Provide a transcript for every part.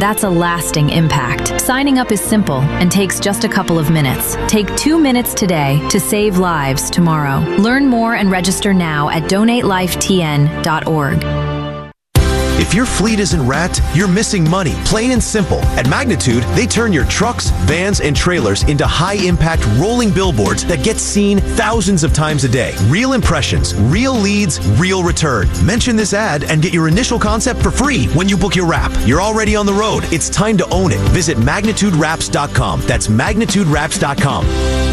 that's a lasting impact. Signing up is simple and takes just a couple of minutes. Take 2 minutes today to save lives tomorrow. Learn more and register now at donatelifetn.org. If your fleet isn't wrapped, you're missing money, plain and simple. At Magnitude, they turn your trucks, vans, and trailers into high-impact rolling billboards that get seen thousands of times a day. Real impressions, real leads, real return. Mention this ad and get your initial concept for free when you book your wrap. You're already on the road. It's time to own it. Visit MagnitudeWraps.com. That's MagnitudeWraps.com.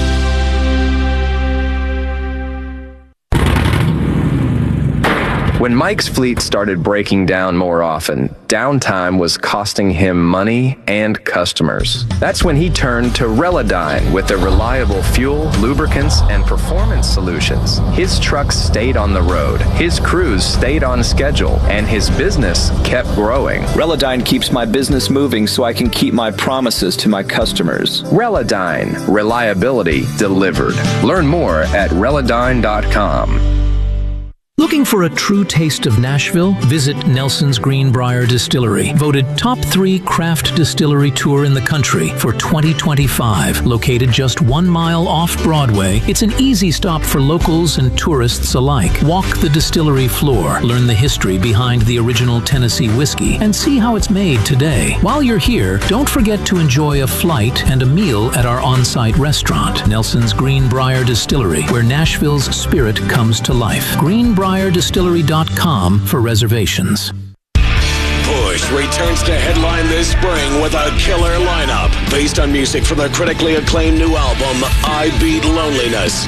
When Mike's fleet started breaking down more often, downtime was costing him money and customers. That's when he turned to Relodyne with their reliable fuel, lubricants, and performance solutions. His trucks stayed on the road, his crews stayed on schedule, and his business kept growing. Relodyne keeps my business moving so I can keep my promises to my customers. Relodyne, reliability delivered. Learn more at Relodyne.com. Looking for a true taste of Nashville? Visit Nelson's Greenbrier Distillery, voted top 3 craft distillery tour in the country for 2025. Located just 1 mile off Broadway, it's an easy stop for locals and tourists alike. Walk the distillery floor, learn the history behind the original Tennessee whiskey, and see how it's made today. While you're here, don't forget to enjoy a flight and a meal at our on-site restaurant, Nelson's Greenbrier Distillery, where Nashville's spirit comes to life. GreenbrierDistillery.com for reservations. Push returns to headline this spring with a killer lineup based on music from the critically acclaimed new album, I Beat Loneliness.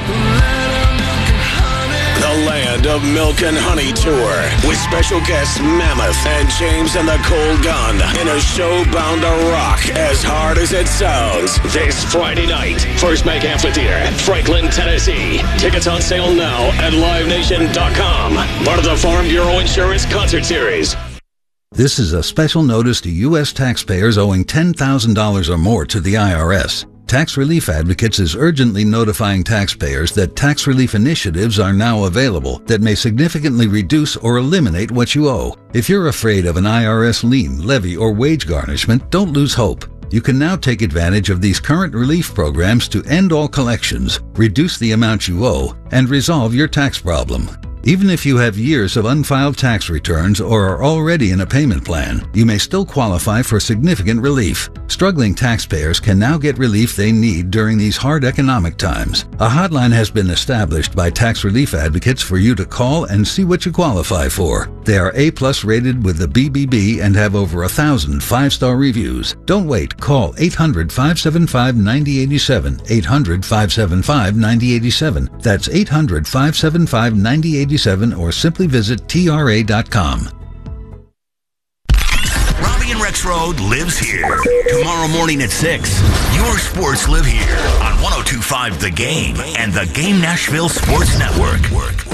The Land of Milk and Honey Tour with special guests Mammoth and James and the Cold Gun in a show bound to rock as hard as it sounds. This Friday night, First Bank Amphitheater, Franklin, Tennessee. Tickets on sale now at LiveNation.com. Part of the Farm Bureau Insurance Concert Series. This is a special notice to U.S. taxpayers owing $10,000 or more to the IRS. Tax Relief Advocates is urgently notifying taxpayers that tax relief initiatives are now available that may significantly reduce or eliminate what you owe. If you're afraid of an IRS lien, levy, or wage garnishment, don't lose hope. You can now take advantage of these current relief programs to end all collections, reduce the amount you owe, and resolve your tax problem. Even if you have years of unfiled tax returns or are already in a payment plan, you may still qualify for significant relief. Struggling taxpayers can now get relief they need during these hard economic times. A hotline has been established by Tax Relief Advocates for you to call and see what you qualify for. They are A+ rated with the BBB and have over 1,000 5-star reviews. Don't wait. Call 800-575-9087, 800-575-9087. That's 800-575-9087. Or simply visit TRA.com. Robbie and Rex Road lives here. Tomorrow morning at 6, your sports live here on 102.5 The Game and the Game Nashville Sports Network.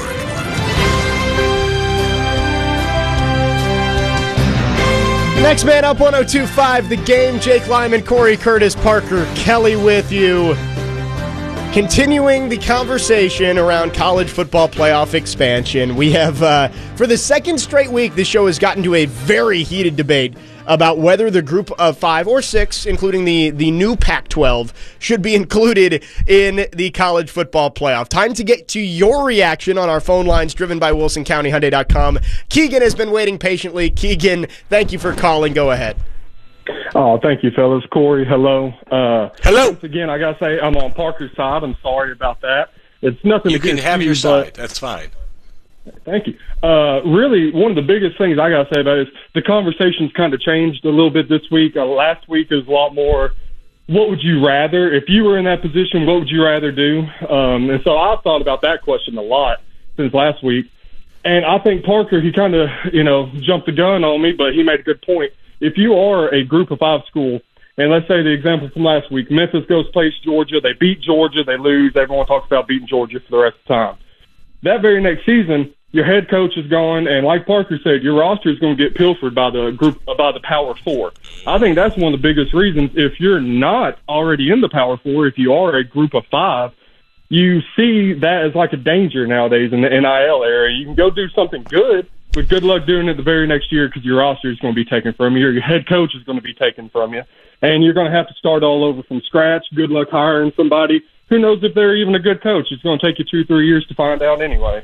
Next man up, 102.5 The Game. Jake Lyman, Corey Curtis, Parker Kelly with you. Continuing the conversation around college football playoff expansion, we have, for the second straight week, the show has gotten to a very heated debate about whether the group of 5 or 6, including the new Pac-12, should be included in the college football playoff. Time to get to your reaction on our phone lines driven by WilsonCountyHyundai.com. Keegan has been waiting patiently. Keegan, thank you for calling. Go ahead. Oh, thank you, fellas. Corey, hello. Hello. Once again, I got to say I'm on Parker's side. I'm sorry about that. It's nothing. You can have your side. That's fine. Thank you. Really, one of the biggest things I got to say about it is the conversation's kind of changed a little bit this week. Last week was a lot more, what would you rather? If you were in that position, what would you rather do? And so I've thought about that question a lot since last week. And I think Parker, he kind of, jumped the gun on me, but he made a good point. If you are a group of 5 school, and let's say the example from last week, Memphis goes plays Georgia, they beat Georgia, they lose, everyone talks about beating Georgia for the rest of the time. That very next season, your head coach is gone, and like Parker said, your roster is going to get pilfered by the Power 4. I think that's one of the biggest reasons. If you're not already in the Power 4, if you are a group of 5, you see that as like a danger nowadays in the NIL area. You can go do something good, But good luck doing it the very next year because your roster is going to be taken from you. Your head coach is going to be taken from you. And you're going to have to start all over from scratch. Good luck hiring somebody. Who knows if they're even a good coach? It's going to take you 2-3 years to find out anyway.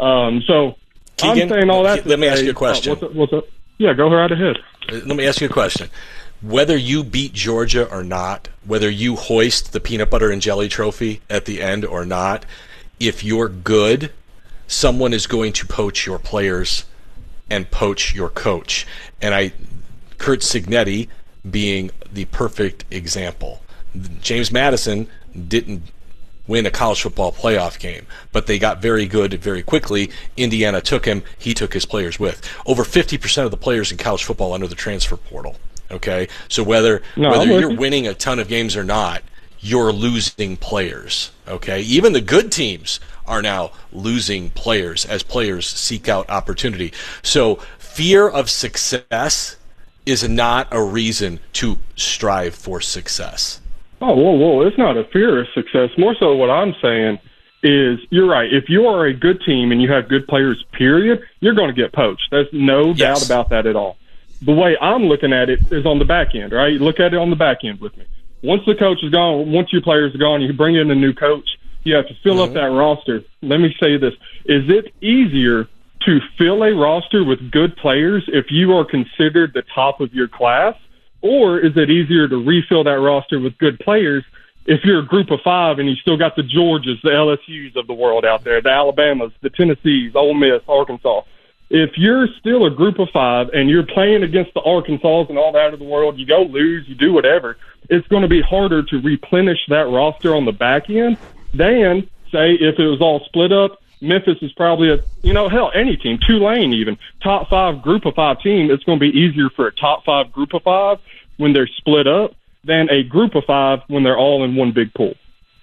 So Keegan, I'm saying all that. Let me ask you a question. What's up? Yeah, go right ahead. Let me ask you a question. Whether you beat Georgia or not, whether you hoist the peanut butter and jelly trophy at the end or not, if you're good, someone is going to poach your players and poach your coach. And Curt Cignetti being the perfect example. James Madison didn't win a college football playoff game, but they got very good very quickly. Indiana took him. He took his players with. Over 50% of the players in college football enter the transfer portal. Okay? So whether you're winning a ton of games or not, you're losing players. Okay? Even the good teams are now losing players as players seek out opportunity. So fear of success is not a reason to strive for success. Oh, whoa. It's not a fear of success. More so what I'm saying is you're right. If you are a good team and you have good players, period, you're going to get poached. There's no doubt about that at all. The way I'm looking at it is on the back end, right? Look at it on the back end with me. Once the coach is gone, once your players are gone, you bring in a new coach, you have to fill up that roster. Let me say this. Is it easier to fill a roster with good players if you are considered the top of your class? Or is it easier to refill that roster with good players if you're a group of five and you still got the Georgias, the LSUs of the world out there, the Alabamas, the Tennessees, Ole Miss, Arkansas? If you're still a group of five and you're playing against the Arkansas and all that of the world, you go lose, you do whatever, it's going to be harder to replenish that roster on the back end than, say, if it was all split up. Memphis is probably any team, Tulane even, top five group of five team. It's going to be easier for a top five group of five when they're split up than a group of five when they're all in one big pool.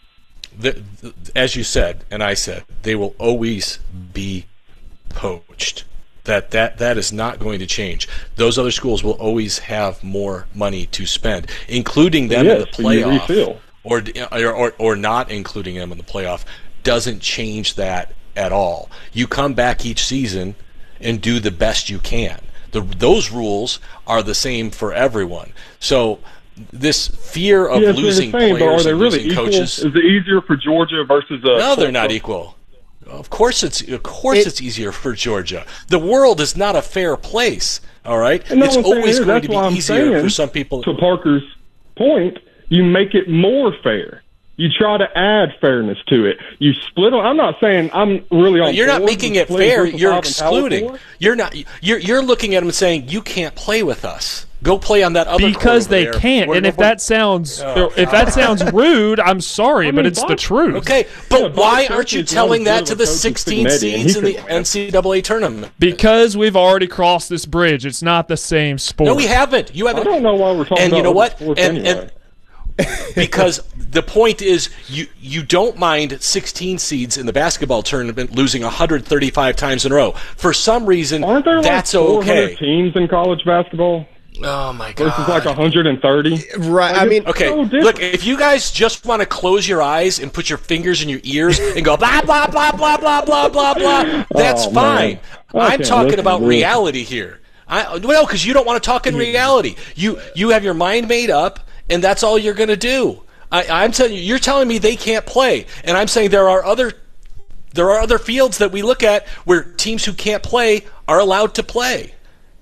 As you said, and I said, they will always be poached. That is not going to change. Those other schools will always have more money to spend, including them in the playoff, or not including them in the playoff. Doesn't change that at all. You come back each season and do the best you can. Those rules are the same for everyone. So this fear of losing players and losing coaches. Is it easier for Georgia versus No, they're not equal. Of course it's easier for Georgia. The world is not a fair place, all right? It's always going to be easier for some people. To Parker's point, you make it more fair. You try to add fairness to it. You split them. I'm not saying I'm really on. You're not making it fair. You're excluding. You're not. You're looking at them and saying you can't play with us. Go play on that other because they can't. And if that sounds rude, I'm sorry, but it's the truth. Okay, but why aren't you telling that to the 16 seeds in the NCAA tournament? Because we've already crossed this bridge. It's not the same sport. No, we haven't. You haven't. I don't know why we're talking about. And you know what? Anyway. Because the point is, you don't mind 16 seeds in the basketball tournament losing 135 times in a row. For some reason, aren't there that's like 400 okay. teams in college basketball? Oh my God! Versus like 130, right? I mean, okay. Look, if you guys just want to close your eyes and put your fingers in your ears and go blah blah blah blah blah blah blah blah, that's fine. I'm talking about reality here. No, because you don't want to talk in reality. You have your mind made up. And that's all you're going to do. I'm telling you, you're telling me they can't play, and I'm saying there are other fields that we look at where teams who can't play are allowed to play.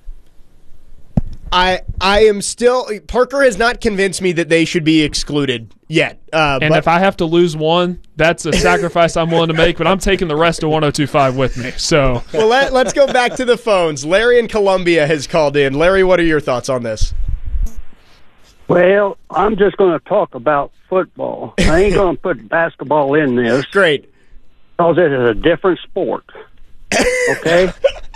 I am still. Parker has not convinced me that they should be excluded yet. And if I have to lose one, that's a sacrifice I'm willing to make. But I'm taking the rest of 102.5 with me. So well, let's go back to the phones. Larry in Columbia has called in. Larry, what are your thoughts on this? Well, I'm just going to talk about football. I ain't going to put basketball in this. Great. Because it is a different sport. Okay?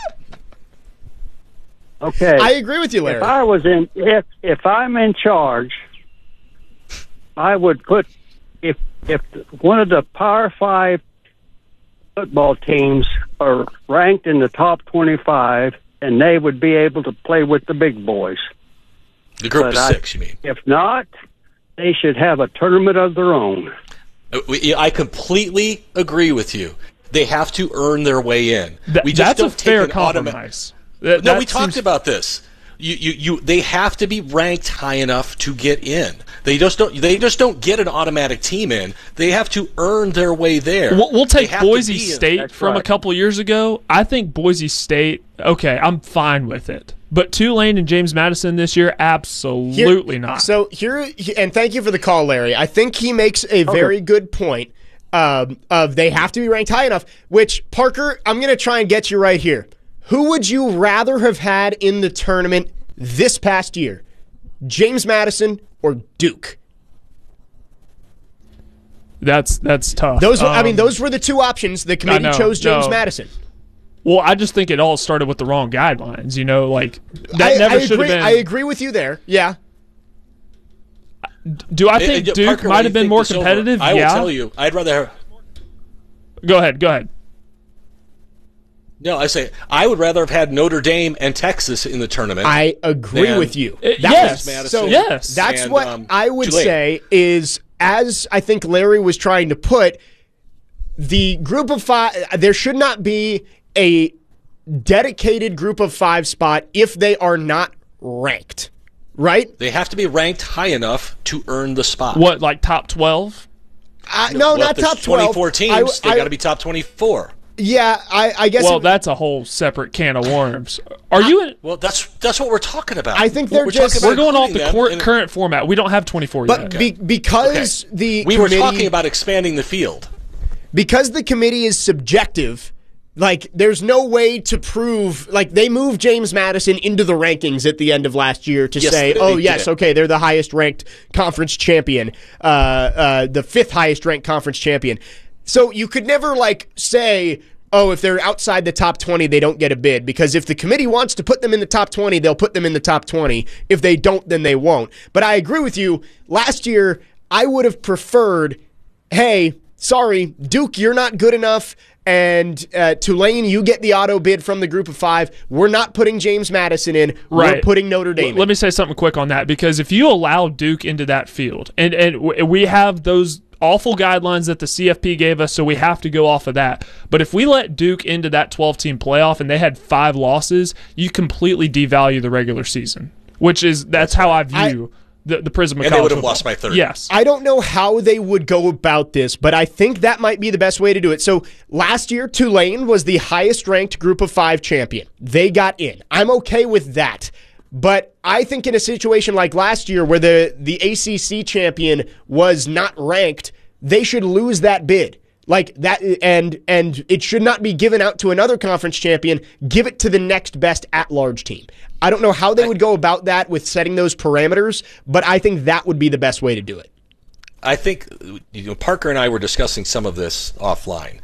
Okay. I agree with you, Larry. If I'm in charge, I would put if one of the Power 5 football teams are ranked in the top 25, and they would be able to play with the big boys. The group of 6, you mean? If not, they should have a tournament of their own. I completely agree with you. They have to earn their way in. That's a fair compromise. We talked about this. They have to be ranked high enough to get in. They just don't get an automatic team in. They have to earn their way there. We'll take Boise State from a couple years ago. I think Boise State, okay, I'm fine with it. But Tulane and James Madison this year, absolutely not. So and thank you for the call, Larry. I think he makes a very good point of they have to be ranked high enough, which, Parker, I'm going to try and get you right here. Who would you rather have had in the tournament this past year? James Madison or Duke? That's tough. Those were the two options. The committee chose James Madison. Well, I just think it all started with the wrong guidelines. That never should have been. I agree with you there. Yeah. Do I think Duke might have been more competitive? I will tell you, I'd rather. Go ahead. No, I would rather have had Notre Dame and Texas in the tournament. I agree with you. Yes. That's what I would say is, as I think Larry was trying to put, the group of five, there should not be a dedicated group of five spot if they are not ranked, right? They have to be ranked high enough to earn the spot. What, like top 12? No, not top 12. 24 teams, they got to be top 24. Yeah, I guess. Well, that's a whole separate can of worms. Are you in? Well, that's what we're talking about. I think we're going off the current format. We don't have 24 yet. But because we were talking about expanding the field. Because the committee is subjective, like there's no way to prove. Like they moved James Madison into the rankings at the end of last year to say, okay, they're the highest ranked conference champion, the fifth highest ranked conference champion. So you could never say, if they're outside the top 20, they don't get a bid. Because if the committee wants to put them in the top 20, they'll put them in the top 20. If they don't, then they won't. But I agree with you. Last year, I would have preferred, hey, sorry, Duke, you're not good enough. And Tulane, you get the auto bid from the group of five. We're not putting James Madison in. Right. We're putting Notre Dame in. Let me say something quick on that. Because if you allow Duke into that field, and we have those awful guidelines that the CFP gave us, so we have to go off of that. But if we let Duke into that 12-team playoff and they had 5 losses, you completely devalue the regular season, that's how I view the prism of college football. And they would have lost by 30. Yes. I don't know how they would go about this, but I think that might be the best way to do it. So last year, Tulane was the highest-ranked group of 5 champion. They got in. I'm okay with that. But I think in a situation like last year where the ACC champion was not ranked, they should lose that bid. Like that, and it should not be given out to another conference champion. Give it to the next best at-large team. I don't know how they would go about that with setting those parameters, but I think that would be the best way to do it. I think Parker and I were discussing some of this offline.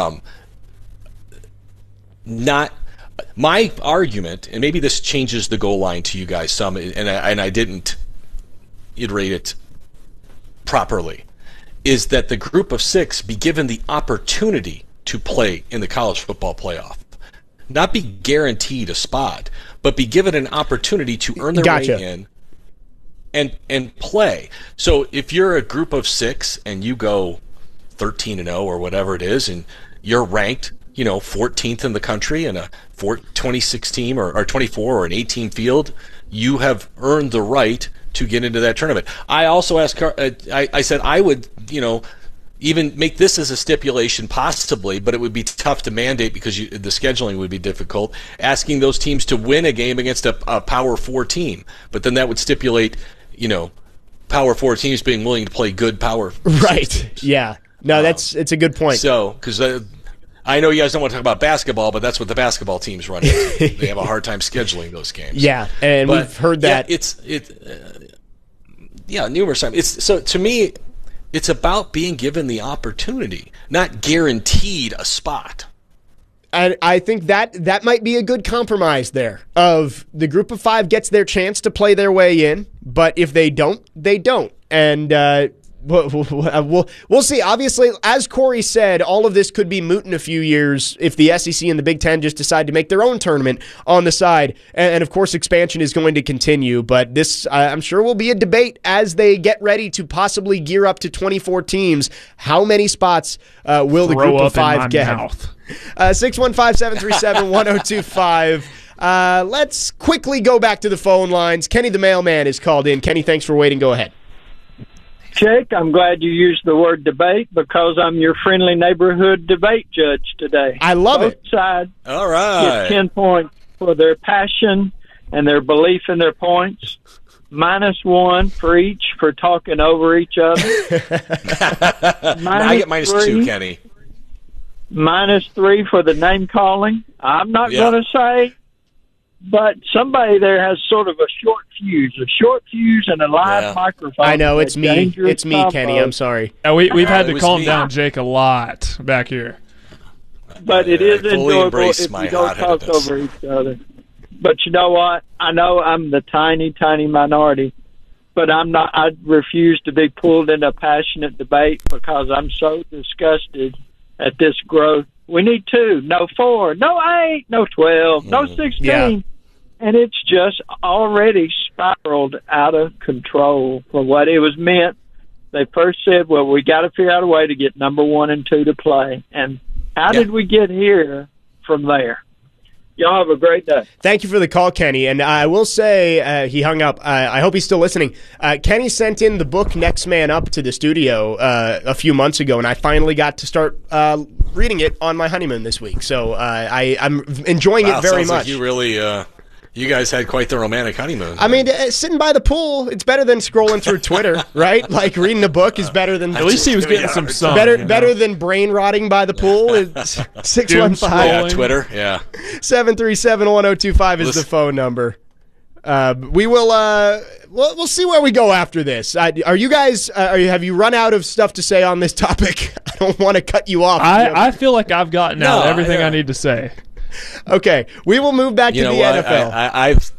My argument, and maybe this changes the goal line to you guys some, and I didn't iterate it properly, is that the group of 6 be given the opportunity to play in the college football playoff. Not be guaranteed a spot, but be given an opportunity to earn their way in and play. So if you're a group of 6 and you go 13-0 or whatever it is, and you're ranked 14th in the country in a 26 team or 24 or an 18 field, you have earned the right to get into that tournament. I also asked, I said I would, even make this as a stipulation possibly, but it would be tough to mandate because the scheduling would be difficult, asking those teams to win a game against a Power 4 team. But then that would stipulate, Power 4 teams being willing to play good Power 6 teams. Yeah. No, it's a good point. So, because I know you guys don't want to talk about basketball, but that's what the basketball teams run into. They have a hard time scheduling those games. Yeah, and we've heard that. Numerous times. So to me, it's about being given the opportunity, not guaranteed a spot. And I think that might be a good compromise there. Of the group of 5 gets their chance to play their way in, but if they don't, they don't. And We'll see. Obviously, as Corey said, all of this could be moot in a few years if the SEC and the Big Ten just decide to make their own tournament on the side. And of course, expansion is going to continue. But this, I'm sure, will be a debate as they get ready to possibly gear up to 24 teams. How many spots will the group of 5 get? 615-737-1025. Let's quickly go back to the phone lines. Kenny the mailman is called in. Kenny, thanks for waiting. Go ahead. Jake, I'm glad you used the word debate because I'm your friendly neighborhood debate judge today. I love it. Both sides All right. get 10 points for their passion and their belief in their points. -1 for each for talking over each other. I get -2, Kenny. -3 for the name calling. I'm not going to say, but somebody there has sort of a short fuse and a live microphone. I know, it's me. It's me, Kenny. I'm sorry. We've had to calm down Jake a lot back here. But it is enjoyable if my you don't talk hot-headedness. over each other. But you know what? I know I'm the tiny, tiny minority, but I'm not. I refuse to be pulled into a passionate debate because I'm so disgusted at this growth. We need 2, no 4, no 8, no 12, no 16. Yeah. And it's just already spiraled out of control for what it was meant. They first said, well, we got to figure out a way to get number 1 and 2 to play. And how did we get here from there? Y'all have a great day. Thank you for the call, Kenny. And I will say, he hung up. I hope he's still listening. Kenny sent in the book Next Man Up to the studio a few months ago, and I finally got to start reading it on my honeymoon this week. So I'm enjoying it very much. Like you really... You guys had quite the romantic honeymoon. I mean, sitting by the pool, it's better than scrolling through Twitter, right? Like, reading a book is better than... At least he was getting some sun. Better than brain rotting by the pool. It's 615. Twitter, 737-1025 is the phone number. We will... we'll see where we go after this. Are you guys... have you run out of stuff to say on this topic? I don't want to cut you off. I feel like I've gotten out everything I need to say. Okay, we will move back to the NFL. I've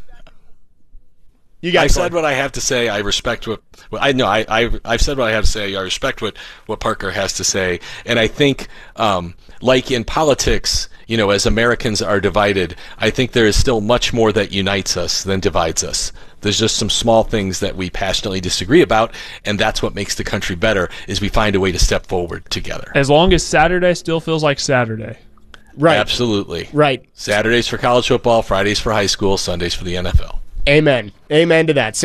I've said what I have to say. I respect what I know. I've said what I have to say. I respect what Parker has to say, and I think, like in politics, as Americans are divided, I think there is still much more that unites us than divides us. There's just some small things that we passionately disagree about, and that's what makes the country better. Is we find a way to step forward together. As long as Saturday still feels like Saturday. Right. Absolutely. Right. Saturdays for college football, Fridays for high school, Sundays for the NFL. Amen. Amen to that.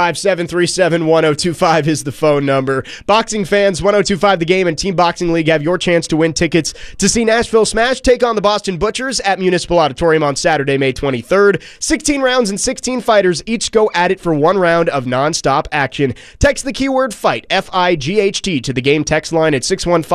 615-737-1025 is the phone number. Boxing fans, 1025 The Game and Team Boxing League have your chance to win tickets to see Nashville Smash take on the Boston Butchers at Municipal Auditorium on Saturday, May 23rd. 16 rounds and 16 fighters each go at it for 1 round of nonstop action. Text the keyword FIGHT, F-I-G-H-T, to the Game text line at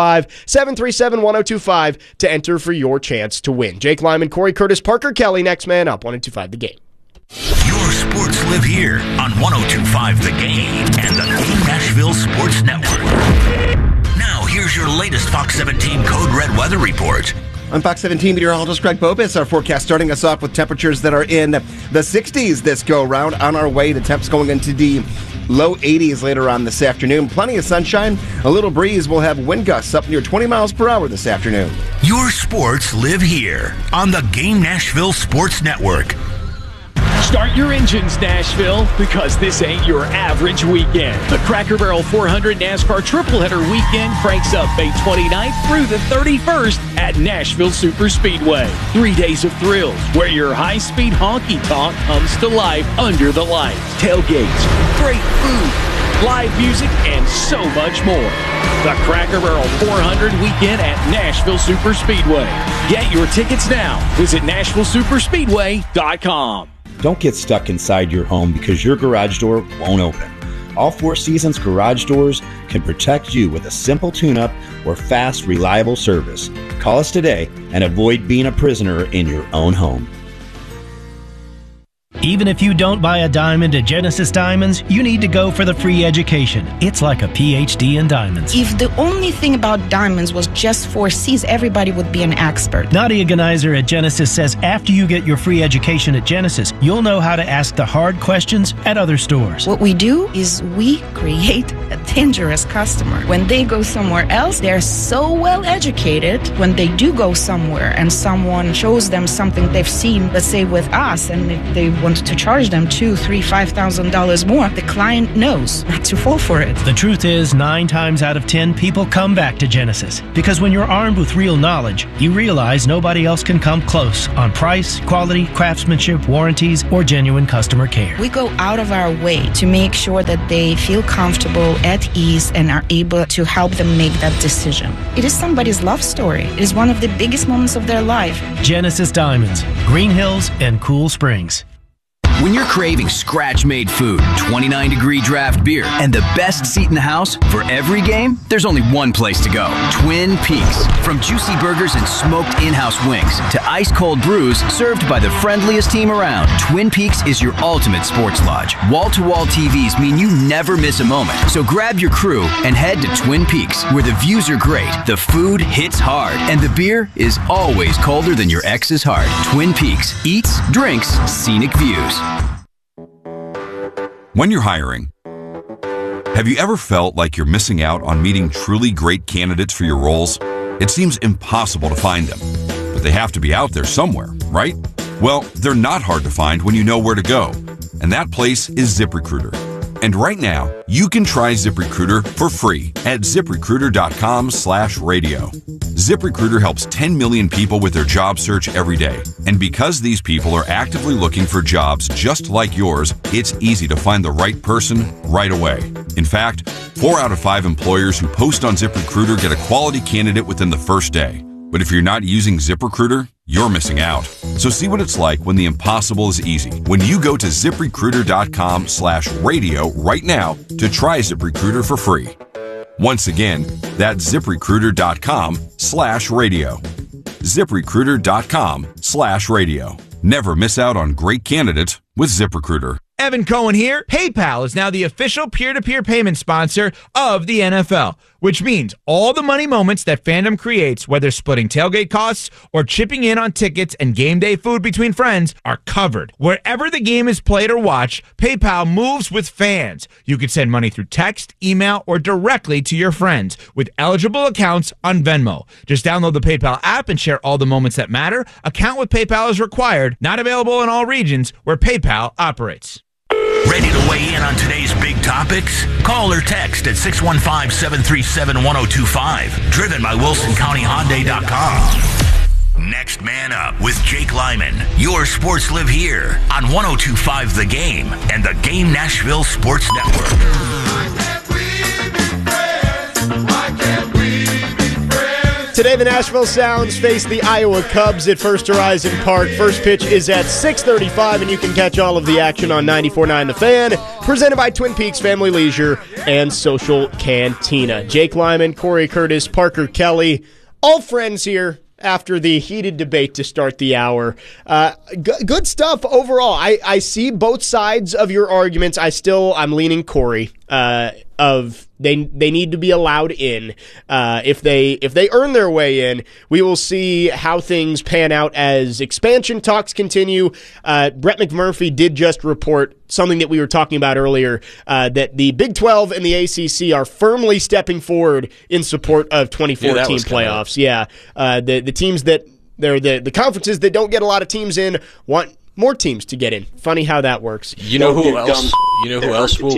615-737-1025 to enter for your chance to win. Jake Lyman, Corey Curtis, Parker Kelly, Next Man Up, 1025 The Game. Your sports live here on 102.5 The Game and the Game Nashville Sports Network. Now, here's your latest Fox 17 Code Red weather report. I'm Fox 17 meteorologist Greg Bopis. Our forecast starting us off with temperatures that are in the 60s this go-round. On our way, the temps going into the low 80s later on this afternoon. Plenty of sunshine, a little breeze. We'll have wind gusts up near 20 miles per hour this afternoon. Your sports live here on the Game Nashville Sports Network. Start your engines, Nashville, because this ain't your average weekend. The Cracker Barrel 400 NASCAR Tripleheader Weekend cranks up May 29th through the 31st at Nashville Super Speedway. 3 days of thrills where your high-speed honky-tonk comes to life under the lights. Tailgates, great food, live music, and so much more. The Cracker Barrel 400 Weekend at Nashville Super Speedway. Get your tickets now. Visit NashvilleSuperspeedway.com. Don't get stuck inside your home because your garage door won't open. All Four Seasons garage doors can protect you with a simple tune-up or fast, reliable service. Call us today and avoid being a prisoner in your own home. Even if you don't buy a diamond at Genesis Diamonds, you need to go for the free education. It's like a PhD in diamonds. If the only thing about diamonds was just 4 C's, everybody would be an expert. Nadia Ganizer at Genesis says after you get your free education at Genesis, you'll know how to ask the hard questions at other stores. What we do is we create a dangerous customer. When they go somewhere else, they're so well educated. When they do go somewhere and someone shows them something they've seen, let's say with us, and if they want to charge them $2,000, $3,000, $5,000 more, the client knows not to fall for it. The truth is, 9 times out of 10, people come back to Genesis. Because when you're armed with real knowledge, you realize nobody else can come close on price, quality, craftsmanship, warranties, or genuine customer care. We go out of our way to make sure that they feel comfortable, at ease, and are able to help them make that decision. It is somebody's love story. It is one of the biggest moments of their life. Genesis Diamonds, Green Hills, and Cool Springs. When you're craving scratch-made food, 29-degree draft beer, and the best seat in the house for every game, there's only one place to go. Twin Peaks. From juicy burgers and smoked in-house wings to ice-cold brews served by the friendliest team around, Twin Peaks is your ultimate sports lodge. Wall-to-wall TVs mean you never miss a moment. So grab your crew and head to Twin Peaks, where the views are great, the food hits hard, and the beer is always colder than your ex's heart. Twin Peaks. Eats, drinks, scenic views. When you're hiring, have you ever felt like you're missing out on meeting truly great candidates for your roles? It seems impossible to find them, but they have to be out there somewhere, right? Well, they're not hard to find when you know where to go, and that place is ZipRecruiter. And right now, you can try ZipRecruiter for free at ZipRecruiter.com/radio. ZipRecruiter helps 10 million people with their job search every day. And because these people are actively looking for jobs just like yours, it's easy to find the right person right away. In fact, 4 out of 5 employers who post on ZipRecruiter get a quality candidate within the first day. But if you're not using ZipRecruiter, you're missing out. So see what it's like when the impossible is easy. When you go to ZipRecruiter.com/radio right now to try ZipRecruiter for free. Once again, that's ZipRecruiter.com/radio. ZipRecruiter.com/radio. Never miss out on great candidates with ZipRecruiter. Evan Cohen here. PayPal is now the official peer-to-peer payment sponsor of the NFL, which means all the money moments that fandom creates, whether splitting tailgate costs or chipping in on tickets and game day food between friends, are covered. Wherever the game is played or watched, PayPal moves with fans. You can send money through text, email, or directly to your friends with eligible accounts on Venmo. Just download the PayPal app and share all the moments that matter. Account with PayPal is required. Not available in all regions where PayPal operates. Ready to weigh in on today's big topics? Call or text at 615-737-1025. Driven by WilsonCountyHyundai.com. Next man up with Jake Lyman. Your sports live here on 102.5 The Game and the Game Nashville Sports Network. Today, the Nashville Sounds face the Iowa Cubs at First Horizon Park. First pitch is at 6:35, and you can catch all of the action on 94.9 The Fan, presented by Twin Peaks Family Leisure and Social Cantina. Jake Lyman, Corey Curtis, Parker Kelly, all friends here after the heated debate to start the hour. Good stuff overall. I see both sides of your arguments. I'm leaning Corey. They need to be allowed in. If they earn their way in, we will see how things pan out as expansion talks continue. Brett McMurphy did just report something that we were talking about earlier, that the Big 12 and the ACC are firmly stepping forward in support of 2014 playoffs. The teams that they're the conferences that don't get a lot of teams in want more teams to get in. Funny how that works. You know who else will?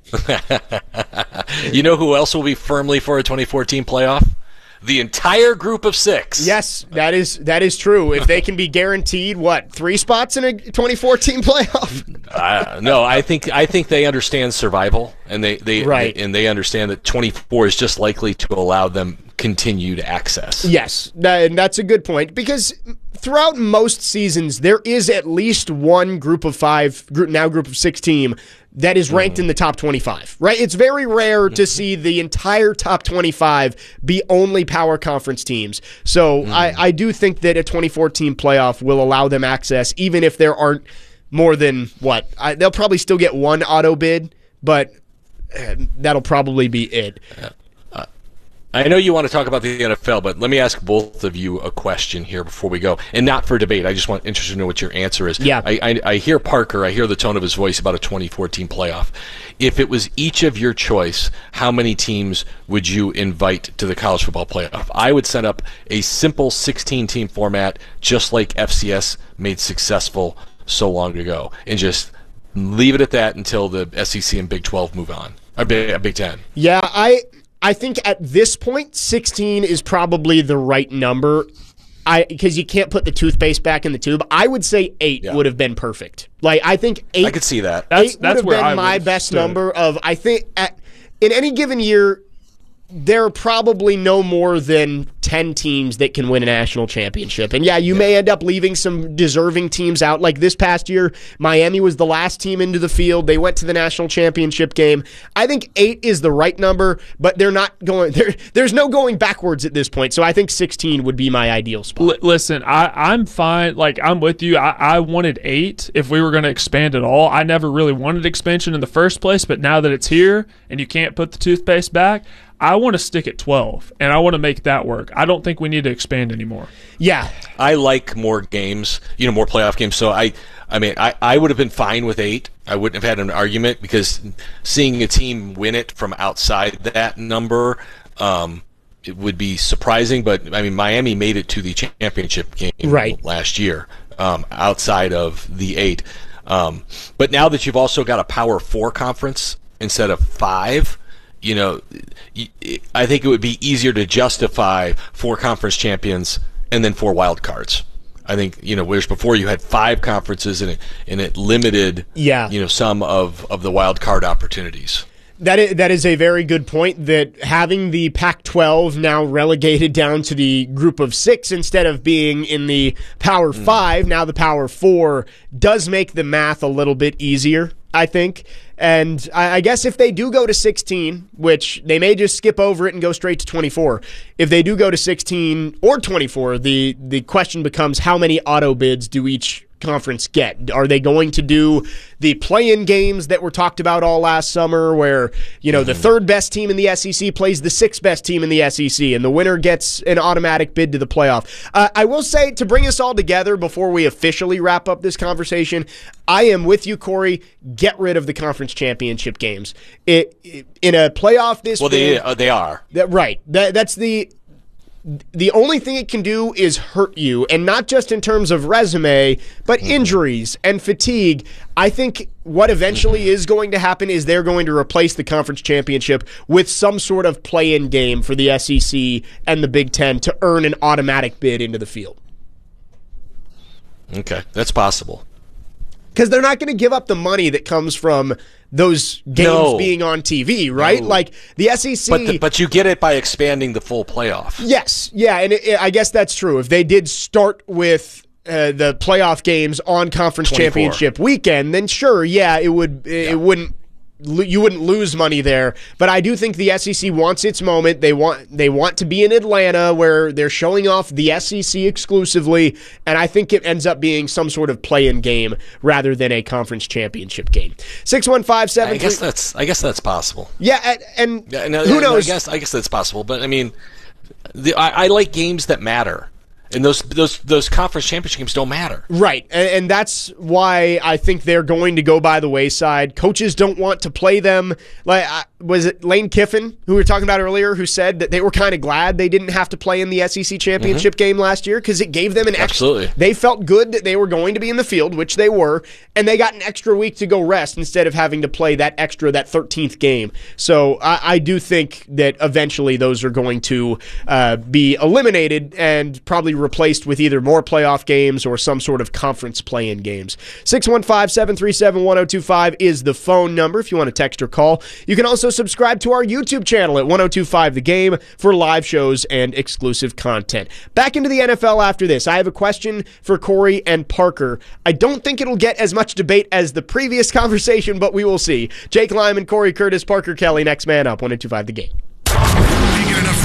You know who else will be firmly for a 2014 playoff? The entire group of 6. Yes, that is true. If they can be guaranteed 3 spots in a 2014 playoff? No, I think they understand survival, and they understand that 24 is just likely to allow them continued access. Yes, and that's a good point, because throughout most seasons there is at least one group of 6 team that is ranked in the top 25, right? It's very rare to see the entire top 25 be only power conference teams. So I do think that a 2014 playoff will allow them access, even if there aren't more than what? They'll probably still get one auto bid, but that'll probably be it. I know you want to talk about the NFL, but let me ask both of you a question here before we go, and not for debate. I just interested to know what your answer is. Yeah. I hear Parker. I hear the tone of his voice about a 2014 playoff. If it was each of your choice, how many teams would you invite to the college football playoff? I would set up a simple 16-team format, just like FCS made successful so long ago, and just leave it at that until the SEC and Big 12 move on, or Big 10. Yeah, I think at this point, 16 is probably the right number. Because you can't put the toothpaste back in the tube. I would say 8 would have been perfect. Like, I think 8. I could see that. 8 would have been my best number of. I think in any given year, there are probably no more than 10 teams that can win a national championship. And yeah, you may end up leaving some deserving teams out. Like this past year, Miami was the last team into the field. They went to the national championship game. I think 8 is the right number, but they're not going. There's no going backwards at this point. So I think 16 would be my ideal spot. Listen, I'm fine. Like, I'm with you. I wanted 8 if we were going to expand at all. I never really wanted expansion in the first place, but now that it's here and you can't put the toothpaste back, I want to stick at 12, and I want to make that work. I don't think we need to expand anymore. Yeah. I like more games, more playoff games. So I would have been fine with 8. I wouldn't have had an argument, because seeing a team win it from outside that number, it would be surprising. But, I mean, Miami made it to the championship game last year outside of the 8. But now that you've also got a Power 4 conference instead of 5, I think it would be easier to justify 4 conference champions and then 4 wild cards. I think, whereas before you had 5 conferences and it limited, some of the wild card opportunities. That is a very good point, that having the Pac-12 now relegated down to the group of 6 instead of being in the Power 5, now the Power 4, does make the math a little bit easier, I think. And I guess if they do go to 16, which they may just skip over it and go straight to 24, if they do go to 16 or 24, the question becomes, how many auto bids do each conference get? Are they going to do the play-in games that were talked about all last summer, where the third best team in the SEC plays the 6th best team in the SEC, and the winner gets an automatic bid to the playoff? I will say, to bring us all together before we officially wrap up this conversation, I am with you, Corey. Get rid of the conference championship games. In a playoff this big, they are. Right. That's the only thing it can do is hurt you, and not just in terms of resume, but injuries and fatigue. I think what eventually is going to happen is they're going to replace the conference championship with some sort of play-in game for the SEC and the Big Ten to earn an automatic bid into the field. Okay, that's possible. Because they're not going to give up the money that comes from those games being on TV, right? No. Like the SEC. But you get it by expanding the full playoff. Yes, yeah, and I guess that's true. If they did start with the playoff games on conference 24. championship weekend, then sure, yeah, it wouldn't. You wouldn't lose money there, but I do think the SEC wants its moment. They want to be in Atlanta, where they're showing off the SEC exclusively, and I think it ends up being some sort of play-in game rather than a conference championship game. 615-7. I guess that's possible. Yeah, and who knows? I guess that's possible, but I mean, I like games that matter. And those conference championship games don't matter. Right, and that's why I think they're going to go by the wayside. Coaches don't want to play them. Like, was it Lane Kiffin, who we were talking about earlier, who said that they were kind of glad they didn't have to play in the SEC championship game last year, because it gave them an extra. Absolutely. They felt good that they were going to be in the field, which they were, and they got an extra week to go rest instead of having to play that 13th game. So I do think that eventually those are going to be eliminated and probably replaced with either more playoff games or some sort of conference play-in games. 615-737-1025 is the phone number if you want to text or call. You can also subscribe to our YouTube channel at 1025 The Game for live shows and exclusive content. Back into the NFL after this. I have a question for Corey and Parker. I don't think it'll get as much debate as the previous conversation, but we will see. Jake Lyman, Corey Curtis, Parker Kelly, next man up, 1025 The Game. Can't get enough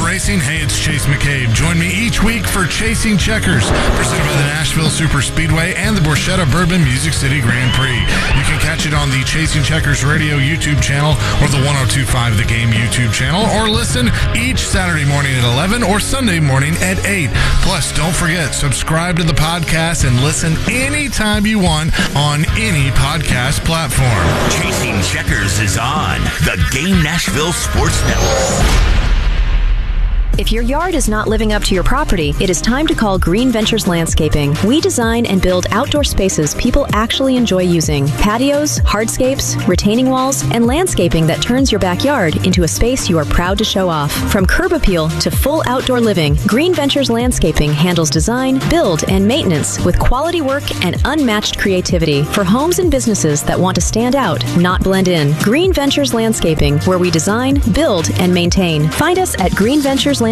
racing? Hey, it's Chase McCabe. Join me each week for Chasing Checkers, presented by the Nashville Super Speedway and the Borchetta Bourbon Music City Grand Prix. You can catch it on the Chasing Checkers Radio YouTube channel or the 102.5 The Game YouTube channel, or listen each Saturday morning at 11 or Sunday morning at 8. Plus, don't forget, subscribe to the podcast and listen anytime you want on any podcast platform. Chasing Checkers is on the Game Nashville Sports Network. If your yard is not living up to your property, it is time to call Green Ventures Landscaping. We design and build outdoor spaces people actually enjoy using. Patios, hardscapes, retaining walls, and landscaping that turns your backyard into a space you are proud to show off. From curb appeal to full outdoor living, Green Ventures Landscaping handles design, build, and maintenance with quality work and unmatched creativity for homes and businesses that want to stand out, not blend in. Green Ventures Landscaping, where we design, build, and maintain. Find us at greenventureslandscaping.com.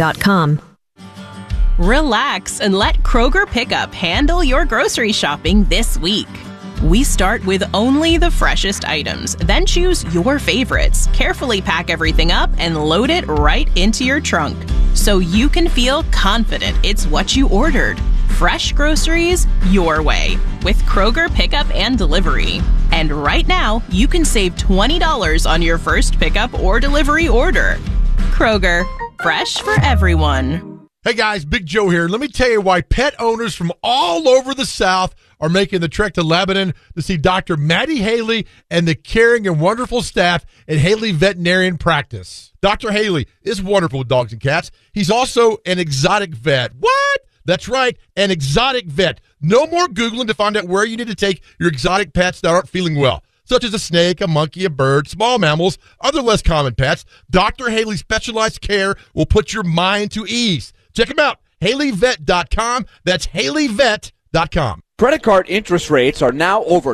Relax and let Kroger Pickup handle your grocery shopping this week. We start with only the freshest items, then choose your favorites, carefully pack everything up, and load it right into your trunk so you can feel confident it's what you ordered. Fresh groceries your way with Kroger Pickup and Delivery. And right now, you can save $20 on your first pickup or delivery order. Kroger, fresh for everyone. Hey guys, Big Joe here. Let me tell you why pet owners from all over the South are making the trek to Lebanon to see Dr. Maddie Haley and the caring and wonderful staff at Haley Veterinarian Practice. Dr. Haley is wonderful with dogs and cats. He's also an exotic vet. What? That's right, an exotic vet. No more Googling to find out where you need to take your exotic pets that aren't feeling well, such as a snake, a monkey, a bird, small mammals, other less common pets. Dr. Haley's specialized care will put your mind to ease. Check him out, HaleyVet.com. That's HaleyVet.com. Credit card interest rates are now over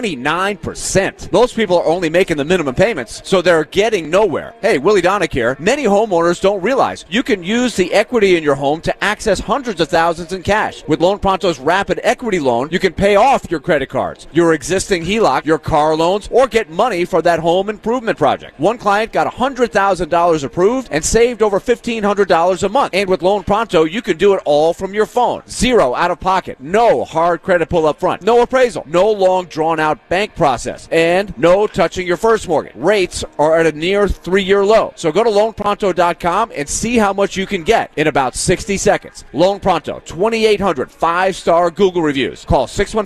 29%. Those people are only making the minimum payments, so they're getting nowhere. Hey, Willie Donick here. Many homeowners don't realize you can use the equity in your home to access hundreds of thousands in cash. With Loan Pronto's Rapid Equity Loan, you can pay off your credit cards, your existing HELOC, your car loans, or get money for that home improvement project. One client got $100,000 approved and saved over $1,500 a month. And with Loan Pronto, you can do it all from your phone. Zero out of pocket. No hard credit pull up front. No appraisal. No long drawn-out bank process. And no touching your first mortgage. Rates are at a near 3-year low. So go to loanpronto.com and see how much you can get in about 60 seconds. Loan Pronto, 2,800 5-star Google reviews. Call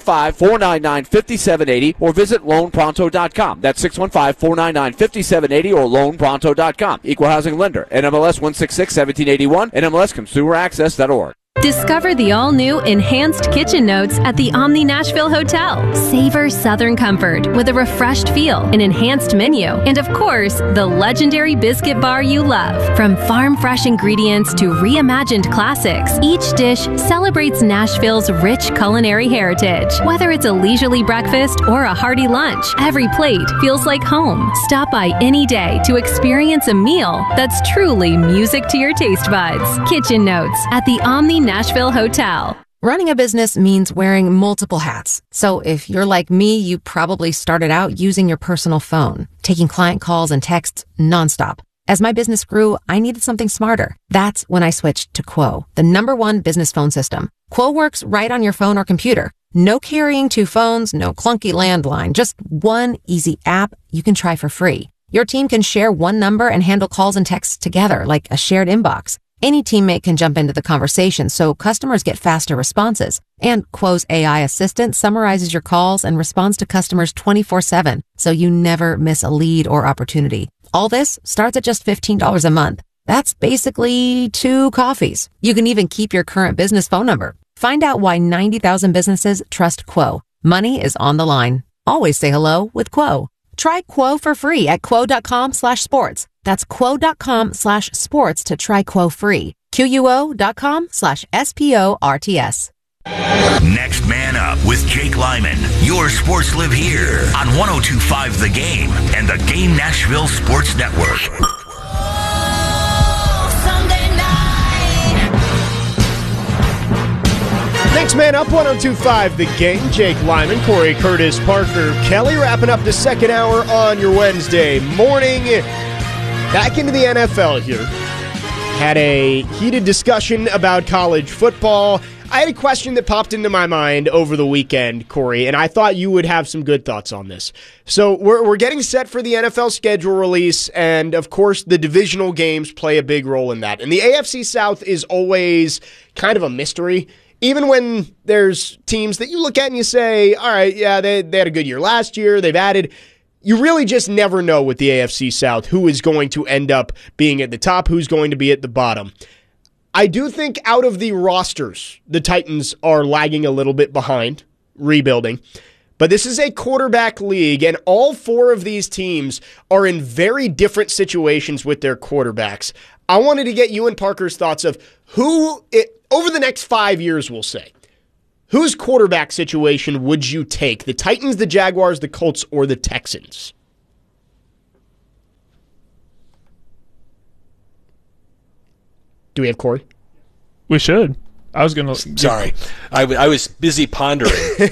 615-499-5780 or visit loanpronto.com. That's 615-499-5780 or loanpronto.com. Equal housing lender. NMLS 166-1781. NMLSconsumeraccess.org. Discover the all-new Enhanced Kitchen Notes at the Omni Nashville Hotel. Savor Southern comfort with a refreshed feel, an enhanced menu, and of course, the legendary biscuit bar you love. From farm-fresh ingredients to reimagined classics, each dish celebrates Nashville's rich culinary heritage. Whether it's a leisurely breakfast or a hearty lunch, every plate feels like home. Stop by any day to experience a meal that's truly music to your taste buds. Kitchen Notes at the Omni Nashville Hotel. Running a business means wearing multiple hats. So if you're like me, you probably started out using your personal phone, taking client calls and texts nonstop. As my business grew, I needed something smarter. That's when I switched to Quo, the #1 business phone system. Quo works right on your phone or computer. No carrying 2 phones, no clunky landline, just one easy app you can try for free. Your team can share one number and handle calls and texts together like a shared inbox. Any teammate can jump into the conversation, so customers get faster responses. And Quo's AI assistant summarizes your calls and responds to customers 24/7, so you never miss a lead or opportunity. All this starts at just $15 a month. That's basically 2 coffees. You can even keep your current business phone number. Find out why 90,000 businesses trust Quo. Money is on the line. Always say hello with Quo. Try Quo for free at quo.com/sports. That's quo.com/sports to try Quo free. QUO.com/SPORTS. Next Man Up with Jake Lyman. Your sports live here on 102.5 The Game and the Game Nashville Sports Network. Next Man Up, 102.5 The Game. Jake Lyman, Corey Curtis, Parker Kelly, wrapping up the second hour on your Wednesday morning. Back into the NFL here. had a heated discussion about college football. I had a question that popped into my mind over the weekend, Corey, and I thought you would have some good thoughts on this. So we're getting set for the NFL schedule release, and of course the divisional games play a big role in that. And the AFC South is always kind of a mystery. Even when there's teams that you look at and you say, all right, yeah, they had a good year last year, they've added. You really just never know with the AFC South who is going to end up being at the top, who's going to be at the bottom. I do think out of the rosters, the Titans are lagging a little bit behind, rebuilding. But this is a quarterback league, and all four of these teams are in very different situations with their quarterbacks. I wanted to get you and Parker's thoughts of over the next 5 years, we'll say, whose quarterback situation would you take? The Titans, the Jaguars, the Colts, or the Texans? Do we have Corey? We should. I was going to... Sorry. I was busy pondering.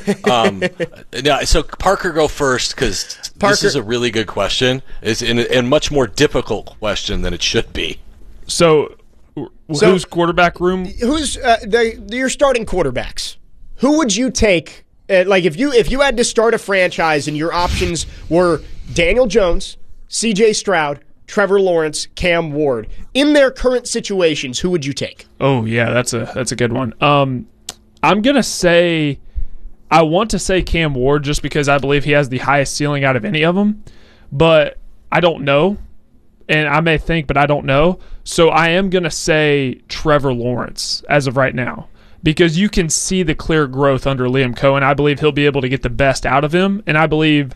So Parker, go first, because this is a really good question. It's a much more difficult question than it should be. So whose quarterback room? Who's your starting quarterbacks? Who would you take? If you had to start a franchise and your options were Daniel Jones, C.J. Stroud, Trevor Lawrence, Cam Ward, in their current situations, who would you take? Oh yeah, that's a good one. I'm gonna say, I want to say Cam Ward just because I believe he has the highest ceiling out of any of them, but I don't know, and I may think, but I don't know. So I am gonna say Trevor Lawrence as of right now, because you can see the clear growth under Liam Cohen. I believe he'll be able to get the best out of him, and I believe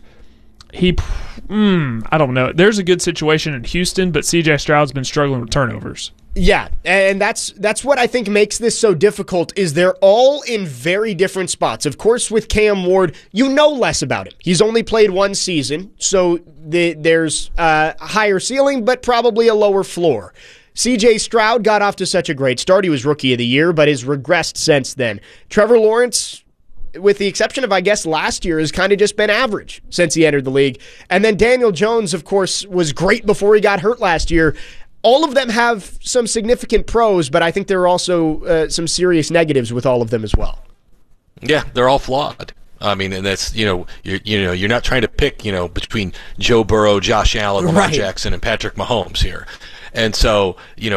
I don't know. There's a good situation in Houston, but C.J. Stroud's been struggling with turnovers. Yeah, and that's what I think makes this so difficult is they're all in very different spots. Of course, with Cam Ward, you know less about him. He's only played one season, so there's a higher ceiling, but probably a lower floor. C.J. Stroud got off to such a great start. He was Rookie of the Year, but has regressed since then. Trevor Lawrence, with the exception of, I guess, last year, has kind of just been average since he entered the league. And then Daniel Jones, of course, was great before he got hurt last year. All of them have some significant pros, but I think there are also some serious negatives with all of them as well. Yeah, they're all flawed. I mean, and that's, you're not trying to pick, between Joe Burrow, Josh Allen, Lamar Jackson, and Patrick Mahomes here. And so,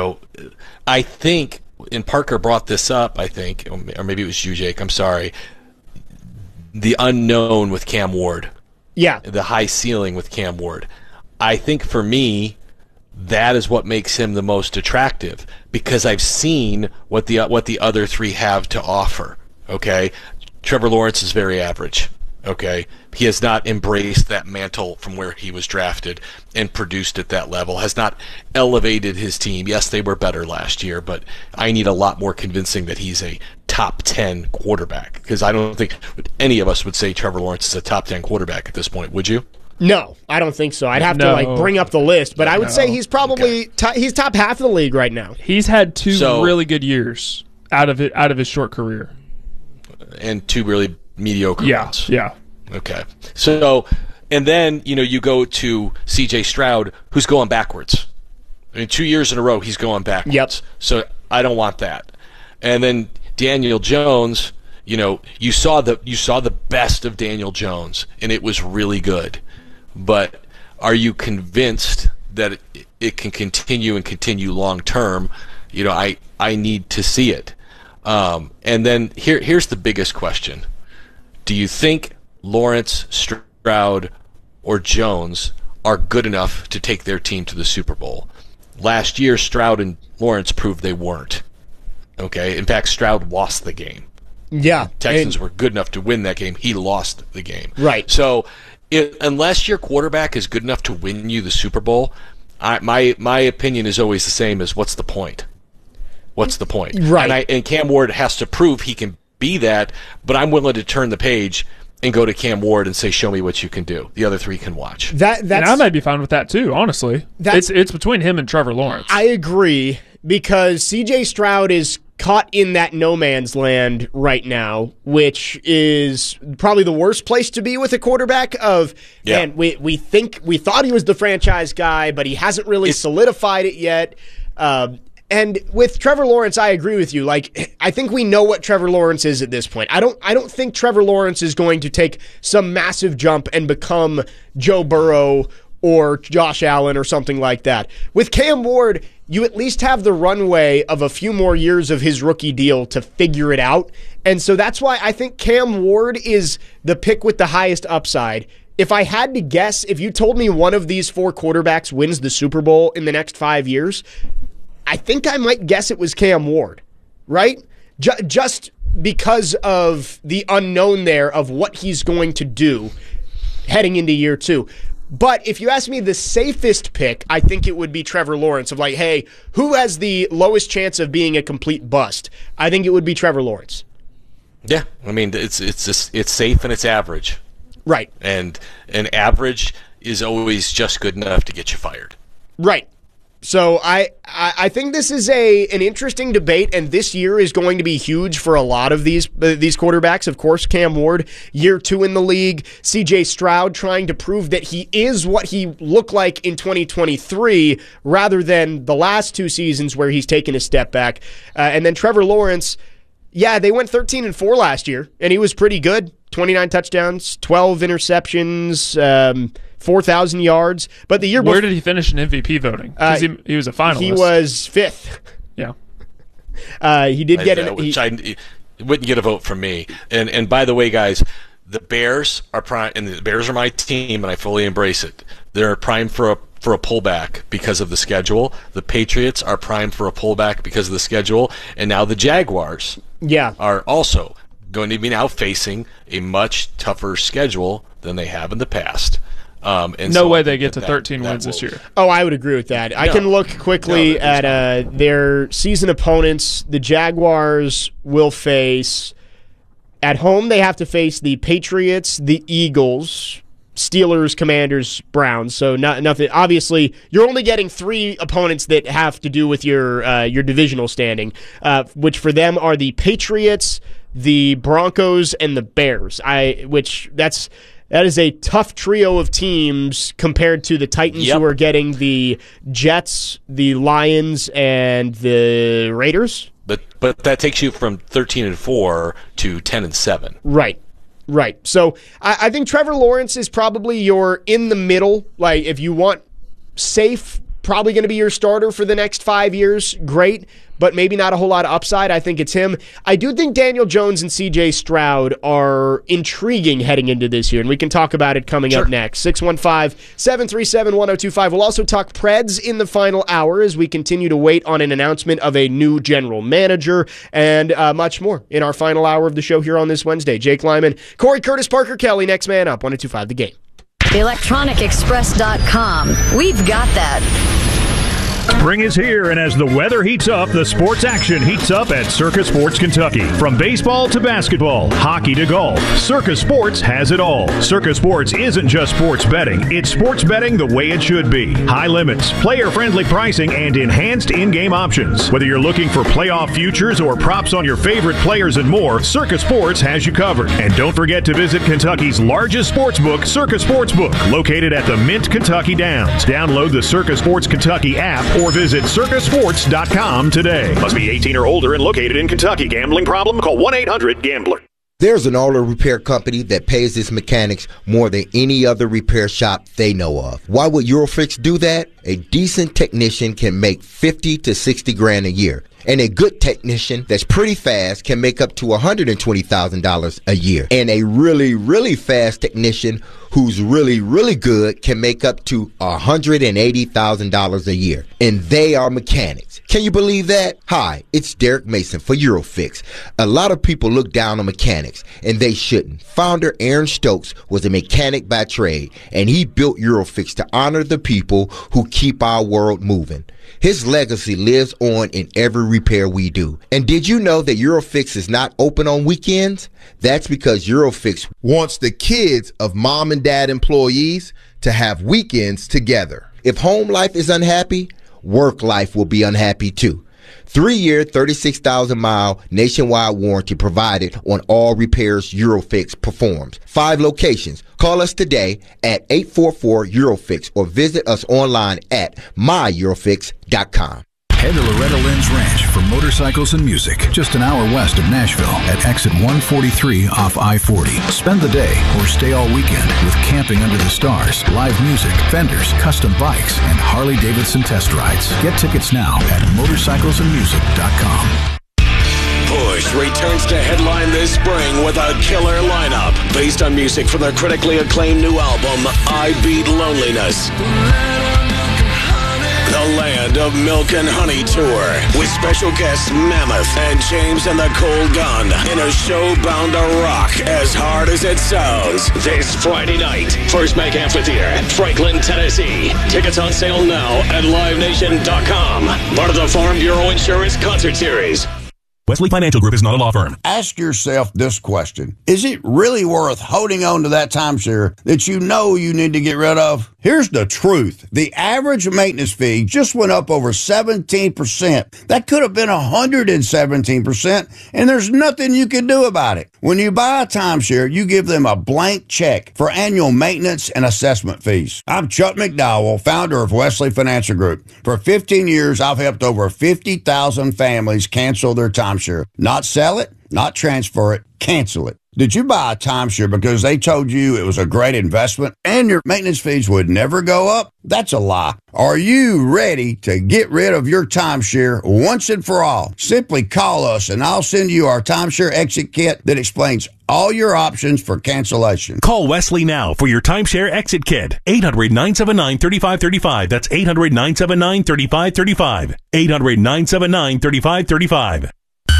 I think, and Parker brought this up, I think, or maybe it was you, Jake, I'm sorry, the unknown with Cam Ward. Yeah. The high ceiling with Cam Ward. I think for me, that is what makes him the most attractive, because I've seen what the other three have to offer. Okay? Trevor Lawrence is very average. Okay? He has not embraced that mantle from where he was drafted and produced at that level, has not elevated his team. Yes, they were better last year, but I need a lot more convincing that he's a top 10 quarterback, because I don't think any of us would say Trevor Lawrence is a top 10 quarterback at this point, would you? No, I don't think so. I'd have to bring up the list, but I would say he's probably he's top half of the league right now. He's had two really good years out of his short career, and two really mediocre ones. Yeah. Okay. So, and then you go to C.J. Stroud, who's going backwards. I mean, 2 years in a row he's going backwards. Yep. So I don't want that. And then Daniel Jones, you saw the best of Daniel Jones, and it was really good. But are you convinced that it can continue long term? I need to see it. And then here's the biggest question: do you think Lawrence, Stroud, or Jones are good enough to take their team to the Super Bowl? Last year, Stroud and Lawrence proved they weren't. Okay, in fact, Stroud lost the game. Yeah, Texans were good enough to win that game. He lost the game. Right. So, unless your quarterback is good enough to win you the Super Bowl, my opinion is always the same as what's the point? What's the point? Right. And Cam Ward has to prove he can be that, but I'm willing to turn the page and go to Cam Ward and say, show me what you can do. The other three can watch. And I might be fine with that too, honestly. It's between him and Trevor Lawrence. I agree, because C.J. Stroud is caught in that no man's land right now, which is probably the worst place to be with a quarterback. Man, we thought he was the franchise guy, but he hasn't really solidified it yet. And with Trevor Lawrence, I agree with you. Like, I think we know what Trevor Lawrence is at this point. I don't think Trevor Lawrence is going to take some massive jump and become Joe Burrow or Josh Allen or something like that. With Cam Ward, you at least have the runway of a few more years of his rookie deal to figure it out. And so that's why I think Cam Ward is the pick with the highest upside. If I had to guess, if you told me one of these 4 quarterbacks wins the Super Bowl in the next 5 years, I think I might guess it was Cam Ward, right? Just because of the unknown there of what he's going to do heading into year 2. But if you ask me the safest pick, I think it would be Trevor Lawrence of like, hey, who has the lowest chance of being a complete bust? I think it would be Trevor Lawrence. Yeah, I mean, it's safe and it's average. Right. And an average is always just good enough to get you fired. Right. So I think this is an interesting debate, and this year is going to be huge for a lot of these quarterbacks. Of course, Cam Ward, year 2 in the league. C.J. Stroud trying to prove that he is what he looked like in 2023 rather than the last 2 seasons where he's taken a step back. And then Trevor Lawrence, yeah, they went 13-4 last year, and he was pretty good. 29 touchdowns, 12 interceptions, 4,000 yards. But the year before, where did he finish in MVP voting? Because he was a finalist. He was 5th. Yeah. He did get an. He wouldn't get a vote from me. And by the way, guys, the Bears are prime, and the Bears are my team, and I fully embrace it. They're primed for a pullback because of the schedule. The Patriots are primed for a pullback because of the schedule, and now the Jaguars are also going to be now facing a much tougher schedule than they have in the past. And no way they get to 13 wins this year. Oh, I would agree with that. I can look quickly at their season opponents. The Jaguars will face, at home, they have to face the Patriots, the Eagles, Steelers, Commanders, Browns. So nothing. Obviously, you're only getting 3 opponents that have to do with your divisional standing, which for them are the Patriots, the Broncos, and the Bears. That is a tough trio of teams compared to the Titans, who are getting the Jets, the Lions, and the Raiders. But that takes you from 13-4 to 10-7. Right. So I think Trevor Lawrence is probably your in the middle. Like, if you want safe, probably going to be your starter for the next 5 years. Great. But maybe not a whole lot of upside. I think it's him. I do think Daniel Jones and C.J. Stroud are intriguing heading into this year, and we can talk about it coming up next. 615-737-1025. We'll also talk Preds in the final hour as we continue to wait on an announcement of a new general manager and much more in our final hour of the show here on this Wednesday. Jake Lyman, Corey Curtis, Parker Kelly, next man up, 102.5 The Game. ElectronicExpress.com. We've got that. Spring is here, and as the weather heats up, the sports action heats up at Circa Sports Kentucky. From baseball to basketball, hockey to golf, Circa Sports has it all. Circa Sports isn't just sports betting, it's sports betting the way it should be. High limits, player-friendly pricing, and enhanced in-game options. Whether you're looking for playoff futures or props on your favorite players and more, Circa Sports has you covered. And don't forget to visit Kentucky's largest sportsbook, Circa Sportsbook, located at the Mint Kentucky Downs. Download the Circa Sports Kentucky app or visit circasports.com today. Must be 18 or older and located in Kentucky. Gambling problem? Call 1-800-GAMBLER. There's an auto repair company that pays its mechanics more than any other repair shop they know of. Why would Eurofix do that? A decent technician can make $50 to $60,000 a year. And a good technician that's pretty fast can make up to $120,000 a year. And a really, really fast technician who's really, really good can make up to $180,000 a year. And they are mechanics. Can you believe that? Hi, it's Derek Mason for Eurofix. A lot of people look down on mechanics, and they shouldn't. Founder Aaron Stokes was a mechanic by trade, and he built Eurofix to honor the people who keep our world moving. His legacy lives on in every repair we do. And did you know that Eurofix is not open on weekends? That's because Eurofix wants the kids of mom and dad employees to have weekends together. If home life is unhappy, work life will be unhappy too. 3-year, 36,000-mile nationwide warranty provided on all repairs Eurofix performs. 5 locations. Call us today at 844-EUROFIX or visit us online at myeurofix.com. Head to Loretta Lynn's Ranch for motorcycles and music, just an hour west of Nashville at exit 143 off I-40. Spend the day or stay all weekend with camping under the stars, live music, vendors, custom bikes, and Harley-Davidson test rides. Get tickets now at motorcyclesandmusic.com. Push returns to headline this spring with a killer lineup based on music from their critically acclaimed new album, I Beat Loneliness. The Land of Milk and Honey Tour with special guests Mammoth and James and the Cold Gun in a show bound to rock as hard as it sounds. This Friday night, First Bank Amphitheater, Franklin, Tennessee. Tickets on sale now at livenation.com. Part of the Farm Bureau Insurance Concert Series. Wesley Financial Group is not a law firm. Ask yourself this question. Is it really worth holding on to that timeshare that you know you need to get rid of? Here's the truth. The average maintenance fee just went up over 17%. That could have been 117%, and there's nothing you can do about it. When you buy a timeshare, you give them a blank check for annual maintenance and assessment fees. I'm Chuck McDowell, founder of Wesley Financial Group. For 15 years, I've helped over 50,000 families cancel their timeshare. Not sell it, not transfer it, cancel it. Did you buy a timeshare because they told you it was a great investment and your maintenance fees would never go up? That's a lie. Are you ready to get rid of your timeshare once and for all? Simply call us and I'll send you our timeshare exit kit that explains all your options for cancellation. Call Wesley now for your timeshare exit kit. 800-979-3535. That's 800-979-3535. 800-979-3535.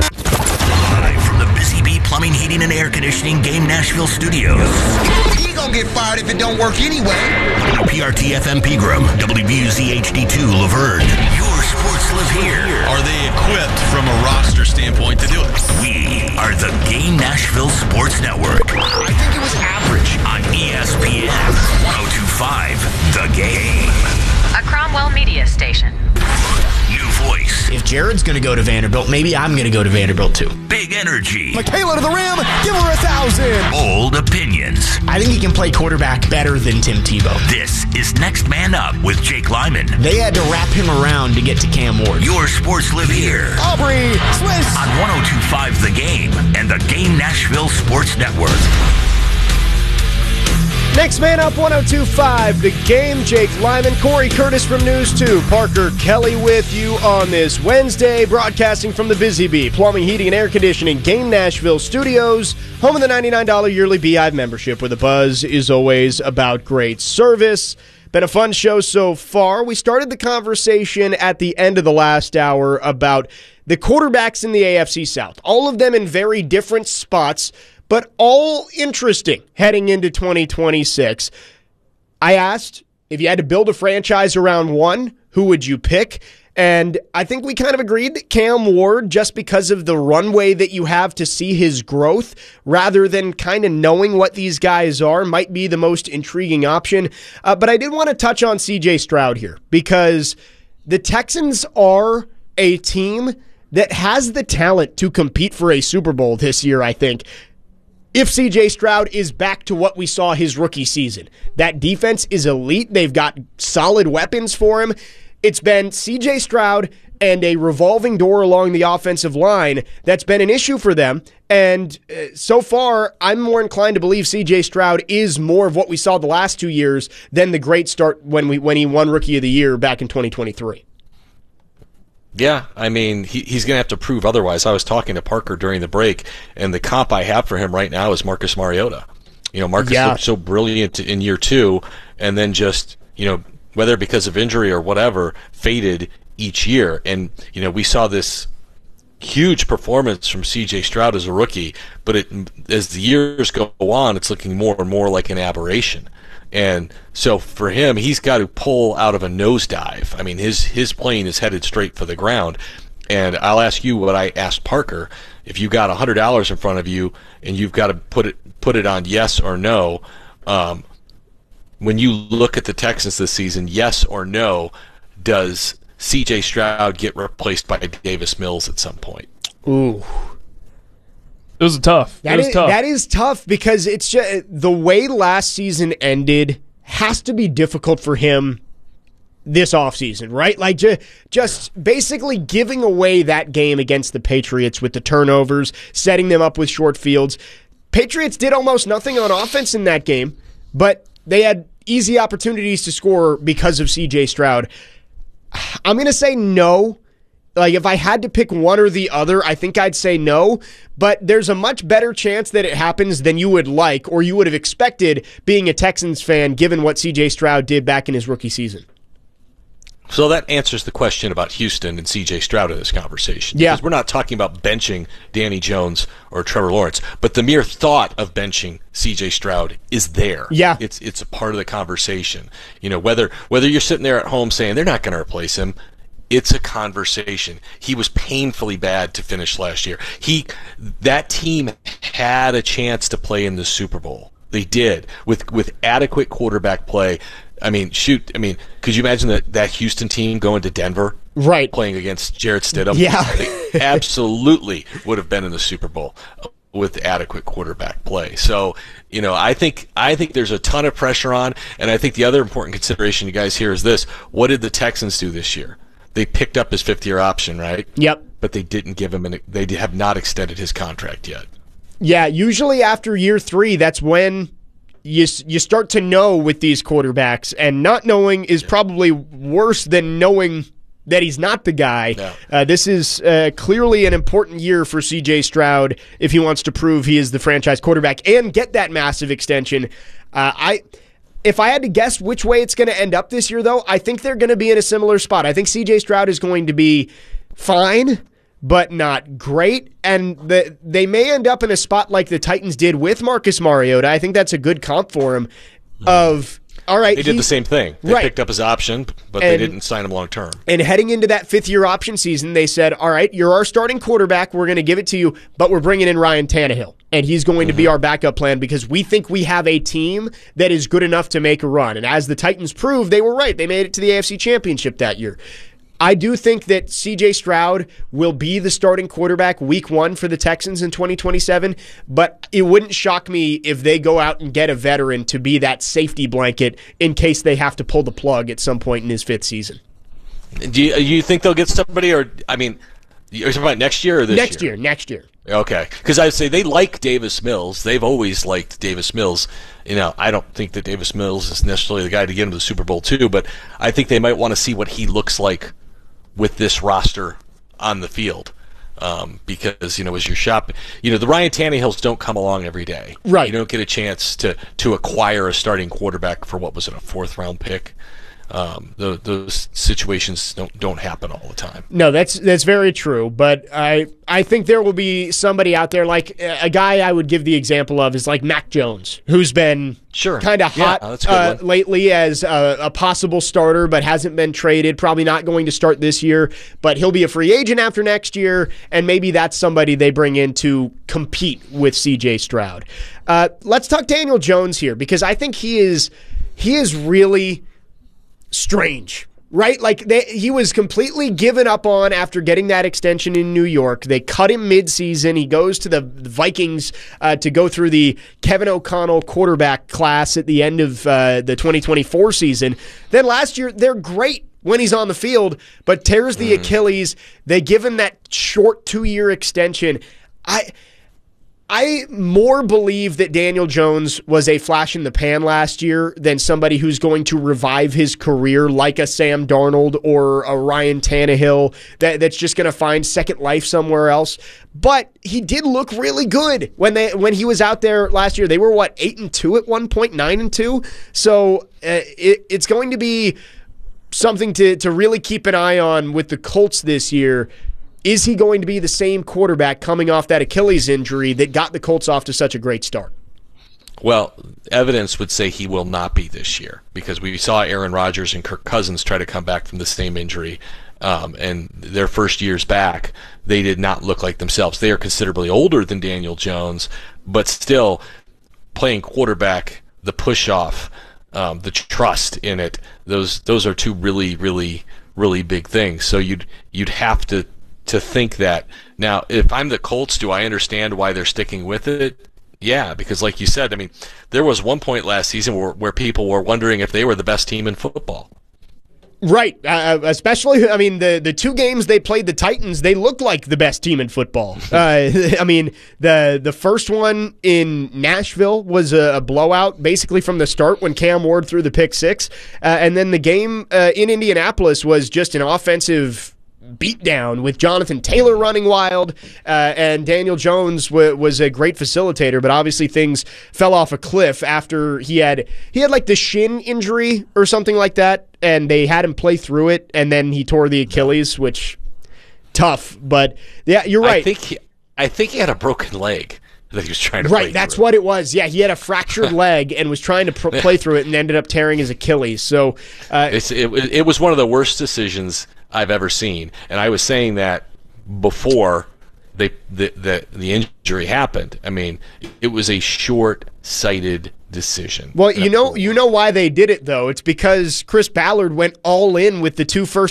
Plumbing, Heating, and Air Conditioning Game Nashville Studios. He gonna get fired if it don't work anyway. WPRT FM Pegram, WBUZ HD2 Laverne. Your sports live here. Are they equipped from a roster standpoint to do it? We are the Game Nashville Sports Network. I think it was average. On ESPN 102.5 The Game. A Cromwell media station. New voice. If Jared's going to go to Vanderbilt, maybe I'm going to go to Vanderbilt too. Big energy. Michaela to the rim. Give her 1,000. Bold opinions. I think he can play quarterback better than Tim Tebow. This is Next Man Up with Jake Lyman. They had to wrap him around to get to Cam Ward. Your sports live here. Aubrey Swiss. On 102.5 The Game and the Game Nashville Sports Network. Next Man Up 102.5 The Game. Jake Lyman, Corey Curtis from News 2, Parker Kelly with you on this Wednesday, broadcasting from the Busy Bee Plumbing, Heating, and Air Conditioning Game Nashville Studios, home of the $99 yearly Beehive membership, where the buzz is always about great service. Been a fun show so far. We started the conversation at the end of the last hour about the quarterbacks in the AFC South, all of them in very different spots, but all interesting heading into 2026. I asked, if you had to build a franchise around one, who would you pick? And I think we kind of agreed that Cam Ward, just because of the runway that you have to see his growth, rather than kind of knowing what these guys are, might be the most intriguing option. But I did want to touch on C.J. Stroud here, because the Texans are a team that has the talent to compete for a Super Bowl this year, I think, if C.J. Stroud is back to what we saw his rookie season. That defense is elite. They've got solid weapons for him. It's been C.J. Stroud and a revolving door along the offensive line that's been an issue for them. And so far, I'm more inclined to believe C.J. Stroud is more of what we saw the last 2 years than the great start when he won Rookie of the Year back in 2023. Yeah, I mean, he's going to have to prove otherwise. I was talking to Parker during the break, and the comp I have for him right now is Marcus Mariota. Marcus looked so brilliant in year 2, and then just, whether because of injury or whatever, faded each year. And, we saw this huge performance from C.J. Stroud as a rookie, but as the years go on, it's looking more and more like an aberration. And so for him, he's got to pull out of a nosedive. I mean, his plane is headed straight for the ground. And I'll ask you what I asked Parker. If you got $100 in front of you and you've got to put it on yes or no, when you look at the Texans this season, yes or no, does C.J. Stroud get replaced by Davis Mills at some point? Ooh. It was tough. That is tough because it's just the way last season ended has to be difficult for him this offseason, right? Like just basically giving away that game against the Patriots with the turnovers, setting them up with short fields. Patriots did almost nothing on offense in that game, but they had easy opportunities to score because of C.J. Stroud. I'm going to say no. Like, if I had to pick one or the other, I think I'd say no, but there's a much better chance that it happens than you would like or you would have expected being a Texans fan given what C.J. Stroud did back in his rookie season. So that answers the question about Houston and C.J. Stroud in this conversation. Yeah. Because we're not talking about benching Danny Jones or Trevor Lawrence, but the mere thought of benching C.J. Stroud is there. Yeah. It's a part of the conversation. You know, whether you're sitting there at home saying they're not going to replace him, it's a conversation. He was painfully bad to finish last year. That team had a chance to play in the Super Bowl. They did with adequate quarterback play. I mean, could you imagine that Houston team going to Denver, right, playing against Jarrett Stidham? Yeah, they absolutely would have been in the Super Bowl with adequate quarterback play. So, you know, I think there's a ton of pressure on, and I think the other important consideration you guys hear is this: what did the Texans do this year? They picked up his 5th-year option, right? Yep. But they didn't give him they have not extended his contract yet. Yeah, usually after year 3, that's when you start to know with these quarterbacks, and not knowing is probably worse than knowing that he's not the guy. Yeah. This is clearly an important year for C.J. Stroud if he wants to prove he is the franchise quarterback and get that massive extension. If I had to guess which way it's going to end up this year, though, I think they're going to be in a similar spot. I think C.J. Stroud is going to be fine, but not great. And they may end up in a spot like the Titans did with Marcus Mariota. I think that's a good comp for him. All right, they did the same thing. They picked up his option, but they didn't sign him long term. And heading into that 5th-year option season, they said, all right, you're our starting quarterback. We're going to give it to you, but we're bringing in Ryan Tannehill. And he's going to be our backup plan because we think we have a team that is good enough to make a run. And as the Titans proved, they were right. They made it to the AFC Championship that year. I do think that C.J. Stroud will be the starting quarterback week 1 for the Texans in 2027, but it wouldn't shock me if they go out and get a veteran to be that safety blanket in case they have to pull the plug at some point in his 5th season. Do you think they'll get somebody, or, I mean, you're talking about next year or this year? Next year. Okay, because I would say they like Davis Mills. They've always liked Davis Mills. You know, I don't think that Davis Mills is necessarily the guy to get into the Super Bowl too, but I think they might want to see what he looks like with this roster on the field, because, you know, as you're shopping, you know, the Ryan Tannehills don't come along every day. Right. You don't get a chance to acquire a starting quarterback for, what was it, a 4th-round pick? Those situations don't happen all the time. No, that's very true. But I think there will be somebody out there, like a guy I would give the example of is like Mac Jones, who's been kind of hot lately as a possible starter, but hasn't been traded. Probably not going to start this year, but he'll be a free agent after next year, and maybe that's somebody they bring in to compete with C.J. Stroud. Let's talk Daniel Jones here, because I think he is really strange, right? Like he was completely given up on after getting that extension in New York. They cut him mid-season. He goes to the Vikings to go through the Kevin O'Connell quarterback class at the end of the 2024 season. Then last year, they're great when he's on the field, but tears the Achilles. They give him that short 2-year extension. I more believe that Daniel Jones was a flash in the pan last year than somebody who's going to revive his career like a Sam Darnold or a Ryan Tannehill that's just going to find second life somewhere else. But he did look really good when he was out there last year. They were, 8-2 at one point, 9-2? So it's going to be something to really keep an eye on with the Colts this year. Is he going to be the same quarterback coming off that Achilles injury that got the Colts off to such a great start? Well, evidence would say he will not be this year, because we saw Aaron Rodgers and Kirk Cousins try to come back from the same injury, and their first years back, they did not look like themselves. They are considerably older than Daniel Jones, but still playing quarterback, the push-off, the trust in it, those are two really, really, really big things. So you'd have to think that. Now, if I'm the Colts, do I understand why they're sticking with it? Yeah, because like you said, I mean, there was one point last season where people were wondering if they were the best team in football. Right. Especially, I mean, the two games they played the Titans, they looked like the best team in football. I mean, the first one in Nashville was a blowout basically from the start when Cam Ward threw the pick six. And then the game in Indianapolis was just an offensive beatdown with Jonathan Taylor running wild, and Daniel Jones was a great facilitator, but obviously things fell off a cliff after he had like the shin injury or something like that, and they had him play through it, and then he tore the Achilles, which tough. But yeah, you're right. I think he had a broken leg that he was trying to play through. That's what it was. Yeah, he had a fractured leg and was trying to play through it and ended up tearing his Achilles. So it was one of the worst decisions I've ever seen, and I was saying that before the injury happened. I mean, it was a short-sighted decision. Well, you know why they did it though. It's because Chris Ballard went all in with the 2 first